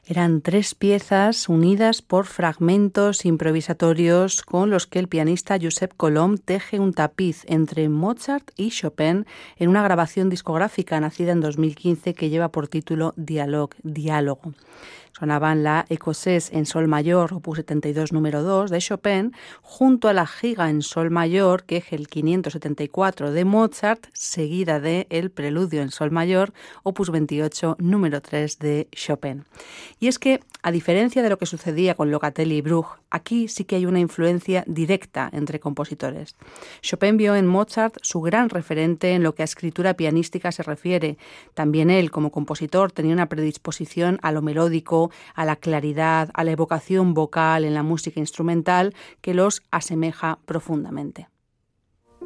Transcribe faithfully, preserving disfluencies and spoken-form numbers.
Eran tres piezas unidas por fragmentos improvisatorios con los que el pianista Josep Colom teje un tapiz entre Mozart y Chopin en una grabación discográfica nacida en dos mil quince que lleva por título Dialogue, Diálogo. Sonaban la Écossaise en sol mayor, opus setenta y dos número dos de Chopin, junto a la Giga en sol mayor, que es el quinientos setenta y cuatro de Mozart, seguida de el Preludio en sol mayor, opus veintiocho número tres de Chopin. Y es que, a diferencia de lo que sucedía con Locatelli y Bruch, aquí sí que hay una influencia directa entre compositores. Chopin vio en Mozart su gran referente en lo que a escritura pianística se refiere. También él, como compositor, tenía una predisposición a lo melódico, a la claridad, a la evocación vocal en la música instrumental que los asemeja profundamente.